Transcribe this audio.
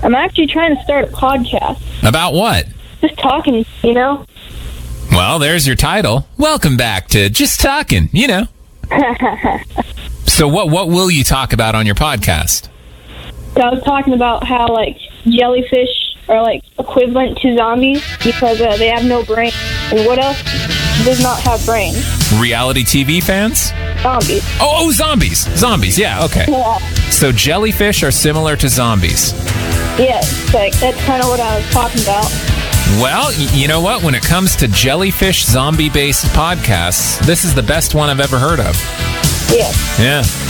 I'm actually trying to start a podcast. About what? Just talking, you know? Well, there's your title. Welcome back to Just Talking, you know. So what will you talk about on your podcast? So I was talking about how, like, jellyfish are, like, equivalent to zombies because they have no brain. And what else does not have brains? Reality TV fans? Zombies. Oh, zombies. Zombies, yeah, okay. Yeah. So jellyfish are similar to zombies. Yeah, like, that's kind of what I was talking about. Well, you know what? When it comes to jellyfish zombie-based podcasts, this is the best one I've ever heard of. Yeah. Yeah.